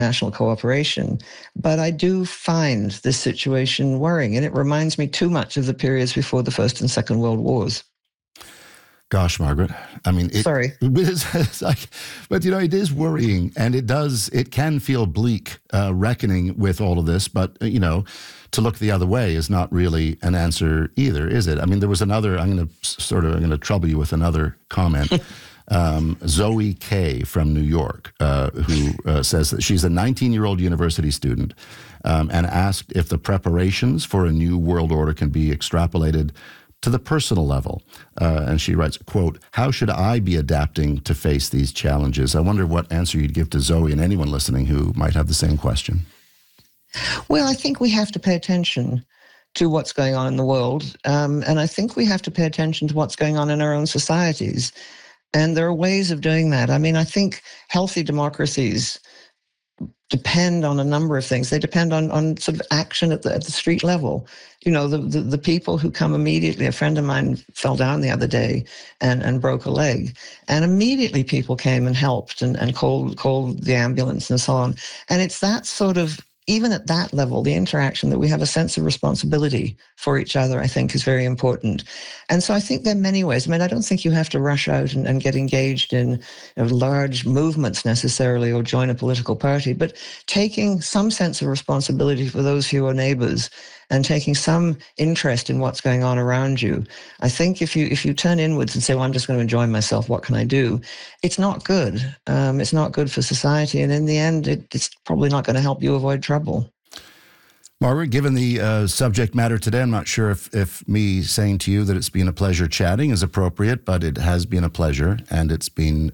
international cooperation. But I do find this situation worrying, and it reminds me too much of the periods before the First and Second World Wars. Gosh, Margaret, I mean, Sorry. It's like, but it is worrying, and it can feel bleak, reckoning with all of this, but, to look the other way is not really an answer either, is it? I mean, there was another, I'm going to trouble you with another comment. Zoe K. from New York, who says that she's a 19-year-old university student, and asked if the preparations for a new world order can be extrapolated to the personal level. And she writes, quote, "How should I be adapting to face these challenges?" I wonder what answer you'd give to Zoe and anyone listening who might have the same question. Well, I think we have to pay attention to what's going on in the world. And I think we have to pay attention to what's going on in our own societies. And there are ways of doing that. I mean, I think healthy democracies depend on a number of things. They depend on sort of action at the street level. The people who come immediately. A friend of mine fell down the other day and broke a leg, and immediately people came and helped and called the ambulance and so on. And it's that sort of, even at that level, the interaction, that we have a sense of responsibility for each other, I think, is very important. And so I think there are many ways. I mean, I don't think you have to rush out and get engaged in large movements necessarily, or join a political party, but taking some sense of responsibility for those who are neighbors and taking some interest in what's going on around you. I think if you turn inwards and say, well, I'm just going to enjoy myself, what can I do? It's not good. It's not good for society. And in the end, it's probably not going to help you avoid trouble. Margaret, given the subject matter today, I'm not sure if me saying to you that it's been a pleasure chatting is appropriate, but it has been a pleasure, and it's been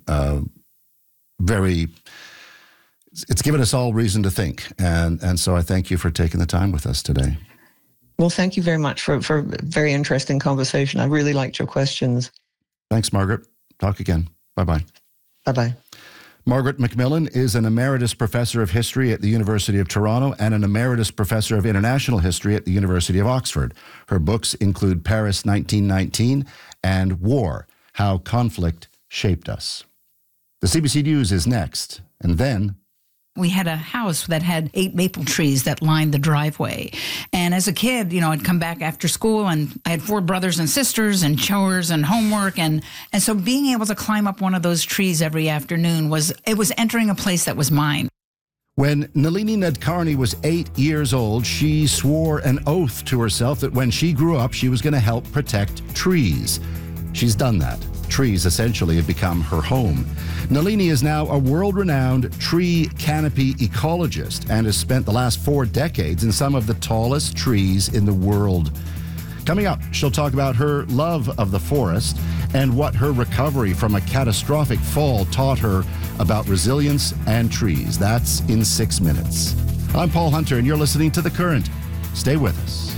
it's given us all reason to think. And so I thank you for taking the time with us today. Well, thank you very much for a very interesting conversation. I really liked your questions. Thanks, Margaret. Talk again. Bye-bye. Bye-bye. Margaret MacMillan is an emeritus professor of history at the University of Toronto and an emeritus professor of international history at the University of Oxford. Her books include Paris 1919 and War, How Conflict Shaped Us. The CBC News is next, and then... We had a house that had 8 maple trees that lined the driveway. And as a kid, I'd come back after school, and I had 4 brothers and sisters and chores and homework. And so being able to climb up one of those trees every afternoon was entering a place that was mine. When Nalini Nadkarni was 8 years old, she swore an oath to herself that when she grew up, she was going to help protect trees. She's done that. Trees essentially have become her home. Nalini is now a world-renowned tree canopy ecologist and has spent the last 4 decades in some of the tallest trees in the world. Coming up, she'll talk about her love of the forest and what her recovery from a catastrophic fall taught her about resilience and trees. That's in 6 minutes. I'm Paul Hunter, and you're listening to The Current. Stay with us.